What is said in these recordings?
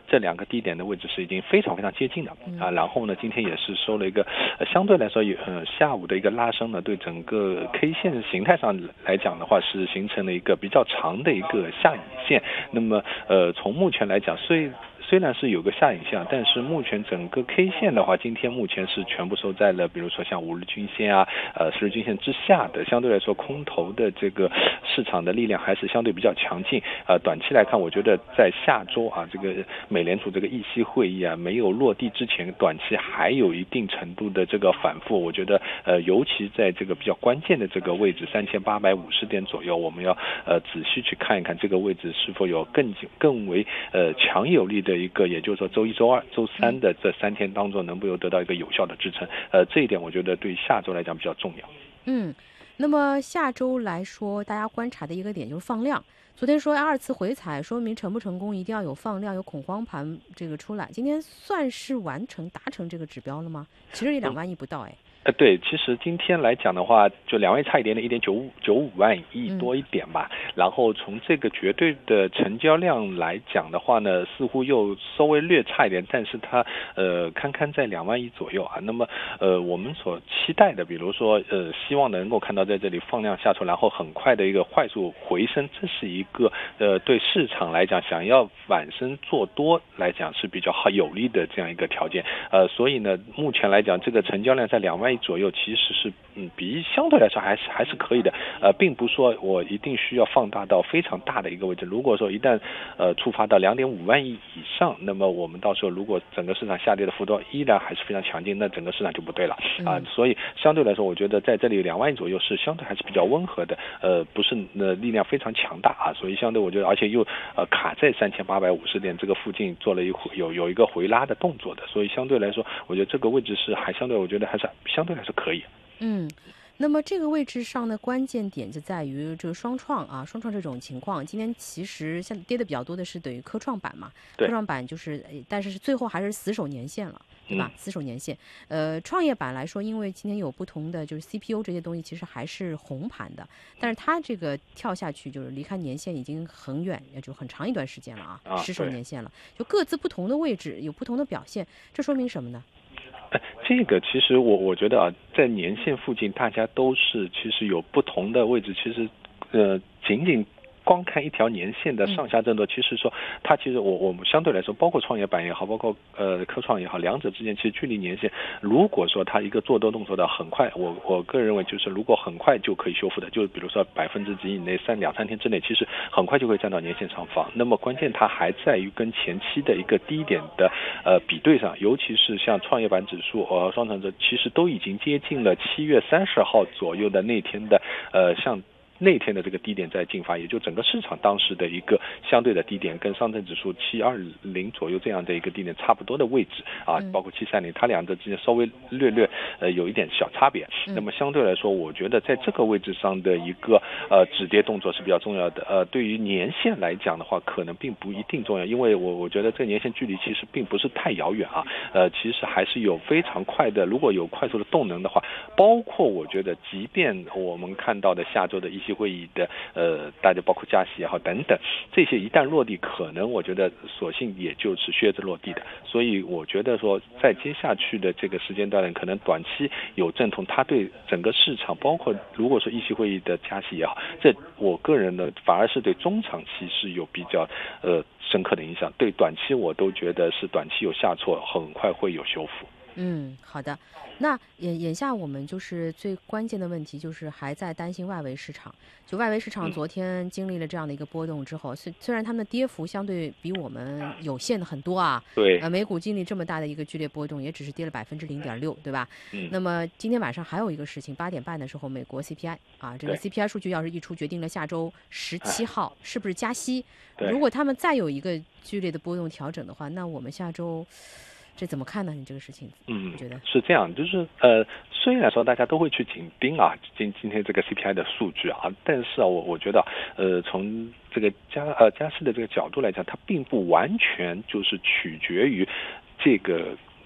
这两个低点的位置是已经非常非常接近的啊。然后呢，今天也是收了一个相对来说下午的一个拉升呢，对整个 K 线形态上来讲的话，是形成了一个比较长的一个下影线。那么从目前来讲，虽然是有个下影线，但是目前整个 K 线的话，今天目前是全部收在了，比如说像5日均线啊、10日均线之下的，相对来说空头的这个市场的力量还是相对比较强劲。短期来看，我觉得在下周啊，这个美联储这个议息会议啊没有落地之前，短期还有一定程度的这个反复。我觉得尤其在这个比较关键的这个位置3850点左右，我们要仔细去看一看这个位置是否有更为强有力的一个，也就是说周一、周二、周三的这3天当中能不能得到一个有效的支撑。这一点我觉得对下周来讲比较重要。 那么下周来说，大家观察的一个点就是放量。昨天说2次回踩，说明成不成功一定要有放量、有恐慌盘这个出来。今天算是达成这个指标了吗？其实也2万亿不到哎。 对，其实今天来讲的话，就2万亿差一点点，1.95万亿多一点吧。然后从这个绝对的成交量来讲的话呢，似乎又稍微略差一点，但是它堪在2万亿左右啊。那么我们所期待的，比如说希望能够看到在这里放量下出，然后很快的一个快速回升，这是一个对市场来讲想要反身做多来讲是比较有利的这样一个条件。所以呢，目前来讲这个成交量在2万亿左右，其实是比相对来说还是可以的。并不说我一定需要放大到非常大的一个位置。如果说一旦触发到2.5万亿以上，那么我们到时候如果整个市场下跌的幅度依然还是非常强劲，那整个市场就不对了啊。所以相对来说，我觉得在这里2万亿左右是相对还是比较温和的，不是力量非常强大啊。所以相对我觉得，而且又卡在3850点这个附近做了有一个回拉的动作的，所以相对来说，我觉得这个位置是我觉得还是相对来说可以。 那么这个位置上的关键点就在于这个双创这种情况。今天其实像跌的比较多的是等于科创板嘛，科创板就是但是最后还是死守年线了，对吧？死守年线。创业板来说，因为今天有不同的就是 CPU 这些东西其实还是红盘的，但是它这个跳下去就是离开年线已经很远，也就很长一段时间了啊，失守年线了，就各自不同的位置有不同的表现，这说明什么呢？ 这个其实我觉得在年线附近大家都是其实有不同的位置，其实仅仅光看一条年线的上下震动，其实说它其实我们相对来说，包括创业板也好，包括科创也好，两者之间其实距离年线，如果说它一个做多动作的很快，我个人认为就是如果很快就可以修复的，就是比如说几以内2-3天之内，其实很快就会站到年线上方。那么关键它还在于跟前期的一个低点的比对上，尤其是像创业板指数和双成指，其实都已经接近了7月30号左右的那天的像那天的这个低点在进发，也就整个市场当时的一个相对的低点，跟上证指数720左右这样的一个低点差不多的位置啊，包括730，它两者之间稍微略有一点小差别。那么相对来说，我觉得在这个位置上的一个止跌动作是比较重要的。对于年线来讲的话，可能并不一定重要，因为我觉得这个年线距离其实并不是太遥远啊。其实还是有非常快的，如果有快速的动能的话，包括我觉得，即便我们看到的下周的议息会议的大家包括加息也好等等，这些一旦落地，可能我觉得索性也就是靴子落地的。所以我觉得说，在接下去的这个时间段，可能短期有阵痛，它对整个市场，包括如果说议息会议的加息也好，这我个人呢反而是对中长期是有比较深刻的影响。对短期我都觉得是短期有下挫，很快会有修复。 好的。那眼下我们就是最关键的问题就是还在担心外围市场。就外围市场昨天经历了这样的一个波动之后，虽然他们的跌幅相对比我们有限的很多啊， 对， 美股经历这么大的一个剧烈波动，也只是跌了0.6%，对吧？那么今天晚上还有一个事情，8点半的时候，美国 CPI 啊，这个 CPI 数据要是一出，决定了下周17号是不是加息。如果他们再有一个剧烈的波动调整的话，那我们下周这怎么看呢？你这个事情，你觉得是这样？就是虽然说大家都会去紧盯啊，今天这个 CPI 的数据啊，但是我觉得从这个加息的这个角度来讲，它并不完全就是取决于这个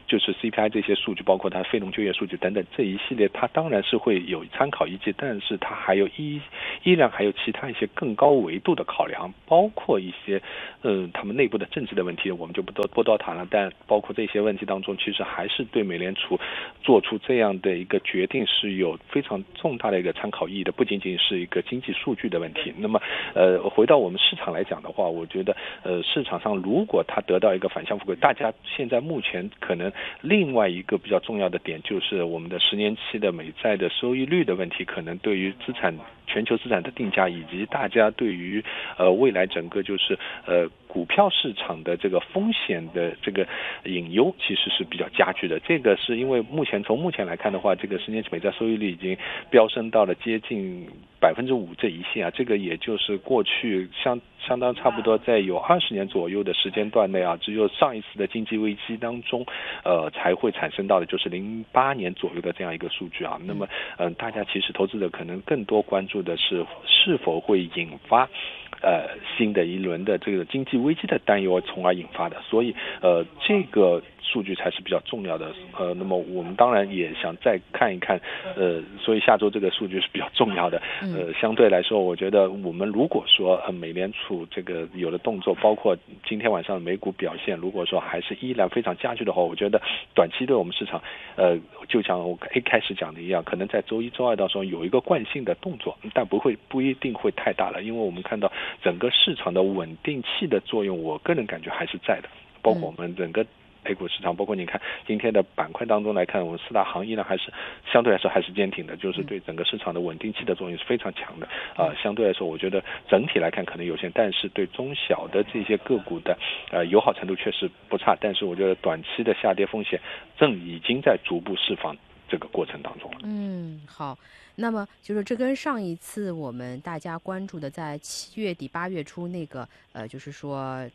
就是 CPI 这些数据，包括它非农就业数据等等这一系列，它当然是会有参考依据，但是它还有依然还有其他一些更高维度的考量，包括一些他们内部的政治的问题，我们就不多谈了。但包括这些问题当中，其实还是对美联储做出这样的一个决定是有非常重大的一个参考意义的，不仅仅是一个经济数据的问题。那么回到我们市场来讲的话，我觉得市场上如果它得到一个反向复归，大家现在目前可能另外一个比较重要的点就是我们的10年期的美债的收益率的问题，可能对于全球资产的定价，以及大家对于未来整个就是股票市场的这个风险的这个隐忧，其实是比较加剧的。这个是因为从目前来看的话，这个10年期美债收益率已经飙升到了接近5%这一线啊，这个也就是过去相当差不多在有20年左右的时间段内啊，只有上一次的经济危机当中才会产生到的，就是08年左右的这样一个数据啊。那么大家其实投资者可能更多关注的是否会引发新的一轮的这个经济危机的担忧，从而引发的。所以这个数据才是比较重要的。那么我们当然也想再看一看所以下周这个数据是比较重要的。相对来说，我觉得我们如果说美联储这个有的动作，包括今天晚上的美股表现，如果说还是依然非常加剧的话，我觉得短期对我们市场就像我一开始讲的一样，可能在周一周二当中有一个惯性的动作，但不一定会太大了，因为我们看到整个市场的稳定器的作用，我个人感觉还是在的，包括我们整个A 股市场，包括你看今天的板块当中来看，我们4大行业呢还是相对来说还是坚挺的，就是对整个市场的稳定器的作用是非常强的。相对来说我觉得整体来看可能有限，但是对中小的这些个股的友好程度确实不差，但是我觉得短期的下跌风险已经在逐步释放这个过程当中了。 好，那么就是这跟上一次我们大家关注的在7月底8月初那个就是说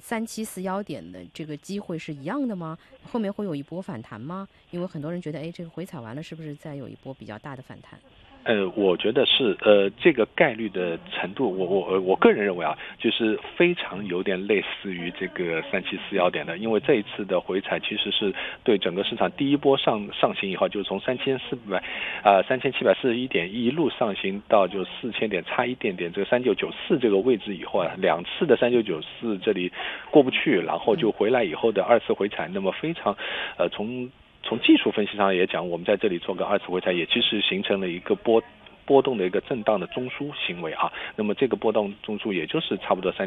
3741点的这个机会是一样的吗？后面会有一波反弹吗？因为很多人觉得这个回踩完了是不是再有一波比较大的反弹？ 我觉得是这个概率的程度，我个人认为啊，就是非常有点类似于这个3741点的，因为这一次的回踩其实是对整个市场第一波上行以后，就是从3741点一路上行到就4000点，差一点点这个3994这个位置以后啊，2次的3994这里过不去，然后就回来以后的2次回踩，那么非常从技术分析上也讲，我们在这里做个2次回踩，也其实形成了一个波动的一个震荡的中枢行为啊。那么这个波动中枢也就是差不多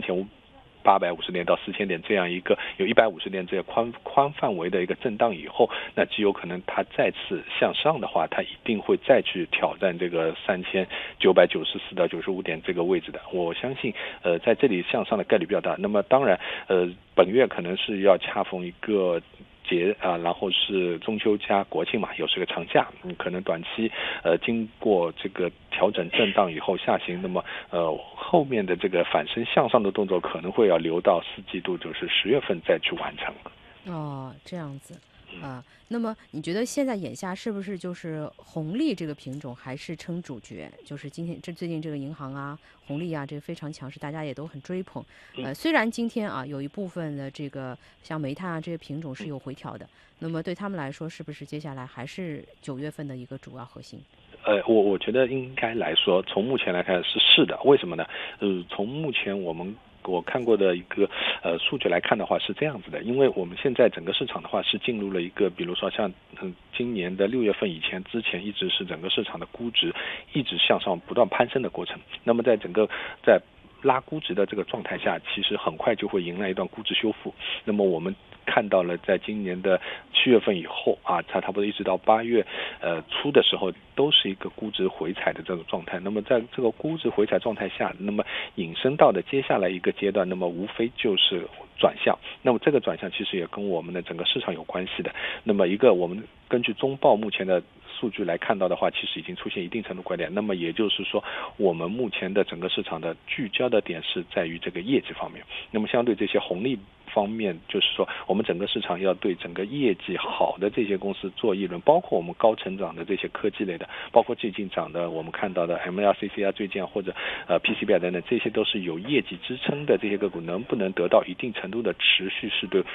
3850点到4000点这样一个有150点这个宽范围的一个震荡以后，那极有可能它再次向上的话，它一定会再去挑战这个3994到95点这个位置的。我相信在这里向上的概率比较大。那么当然本月可能是要恰逢一个然后是中秋加国庆嘛，又是个长假，可能短期经过这个调整震荡以后下行，那么后面的这个反身向上的动作可能会要留到4季度，就是10月份再去完成。 这样子。那么你觉得现在眼下是不是就是红利这个品种还是称主角？就是最近这个银行啊、红利啊，这个非常强势，大家也都很追捧。虽然今天有一部分的这个像煤炭啊这些品种是有回调的，那么对他们来说，是不是接下来还是9月份的一个主要核心？ 我觉得应该来说，从目前来看是的。为什么呢？从目前我看过的一个数据来看的话是这样子的，因为我们现在整个市场的话是进入了一个，比如说像今年的6月份之前一直是整个市场的估值一直向上不断攀升的过程。那么在拉估值的这个状态下，其实很快就会迎来一段估值修复。那么我们看到了在今年的7月份以后它差不多一直到8月初的时候都是一个估值回踩的这种状态。那么在这个估值回踩状态下，那么引申到的接下来一个阶段，那么无非就是转向。那么这个转向其实也跟我们的整个市场有关系的。那么一个我们根据中报目前的数据来看到的话，其实已经出现一定程度拐点。那么也就是说，我们目前的整个市场的聚焦的点是在于这个业绩方面。那么相对这些红利方面，就是说我们整个市场要对整个业绩好的这些公司做一轮，包括我们高成长的这些科技类的，包括最近涨的我们看到的 MLCC 最近或者PCB 等等，这些都是有业绩支撑的这些个股，能不能得到一定程度的持续，是对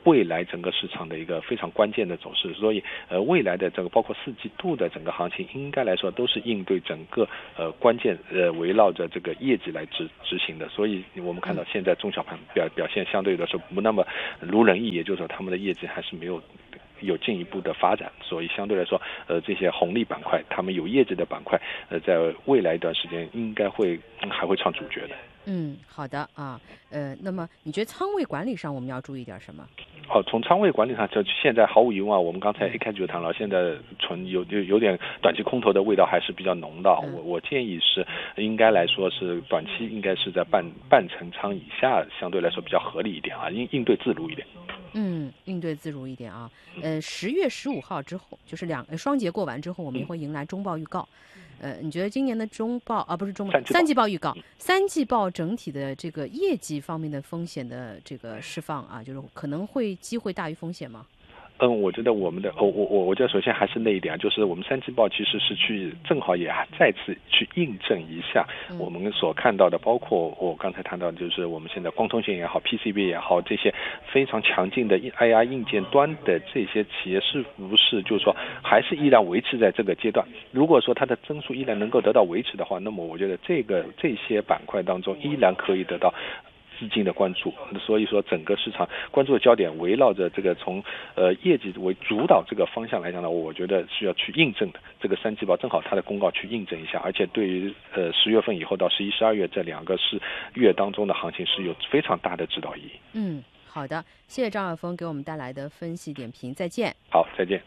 未来整个市场的一个非常关键的走势。所以未来的这个包括4季度的整个行情，应该来说都是应对整个关键围绕着这个业绩来执行的。所以我们看到现在中小盘表现相对的是不那么如人意，也就是说他们的业绩还是没有进一步的发展，所以相对来说，这些红利板块，他们有业绩的板块，在未来一段时间应该还会唱主角的。 好的啊，那么你觉得仓位管理上我们要注意点什么？ 从仓位管理上，就现在毫无疑问啊，我们刚才一开始就谈了，现在有点短期空头的味道还是比较浓的。我建议是应该来说是短期应该是在半成仓以下，相对来说比较合理一点啊，应对自如一点。 应对自如一点啊。10月15号之后，就是双节过完之后，我们也会迎来中报预告。你觉得今年的中报不是中报，三季报预告，3季报整体的这个业绩方面的风险的这个释放啊，就是可能会机会大于风险吗？ 我觉得我们的我觉得首先还是那一点，就是我们3季报其实是正好也再次去印证一下我们所看到的，包括我刚才谈到的，就是我们现在光通信也好 PCB 也好，这些非常强劲的 IR 硬件端的这些企业是不是就是说还是依然维持在这个阶段。如果说它的增速依然能够得到维持的话，那么我觉得这些板块当中依然可以得到资金的关注。所以说整个市场关注的焦点围绕着这个从业绩为主导这个方向来讲呢，我觉得是要去印证的。这个3季报正好它的公告去印证一下，而且对于10月份以后到11、12月这2个月当中的行情是有非常大的指导意义。 好的，谢谢张晓峰给我们带来的分析点评，再见。 好，再见。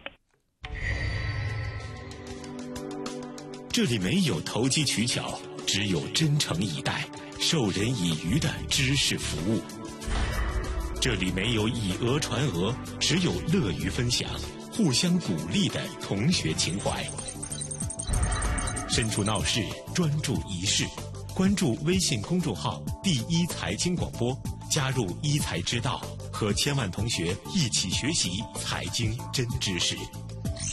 这里没有投机取巧，只有真诚以待、授人以渔的知识服务。这里没有以讹传讹，只有乐于分享、互相鼓励的同学情怀。身处闹市，专注一事，关注微信公众号第一财经广播，加入一财之道，和千万同学一起学习财经真知识。